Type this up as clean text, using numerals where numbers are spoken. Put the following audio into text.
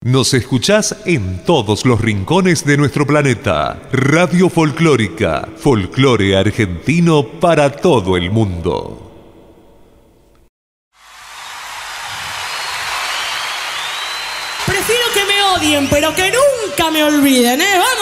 Nos escuchás en todos los rincones de nuestro planeta. Radio Folclórica, folclore argentino para todo el mundo. Prefiero que me odien, pero que nunca me olviden, ¿eh? ¡Vamos!